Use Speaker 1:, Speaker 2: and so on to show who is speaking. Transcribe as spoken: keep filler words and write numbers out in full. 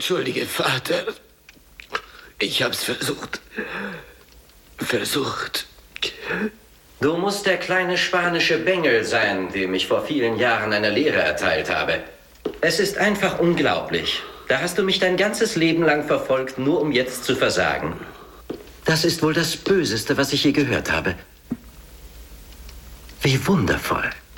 Speaker 1: Entschuldige, Vater. Ich hab's versucht. Versucht.
Speaker 2: Du musst der kleine spanische Bengel sein, dem ich vor vielen Jahren eine Lehre erteilt habe. Es ist einfach unglaublich. Da hast du mich dein ganzes Leben lang verfolgt, nur um jetzt zu versagen. Das ist wohl das Böseste, was ich je gehört habe. Wie wundervoll.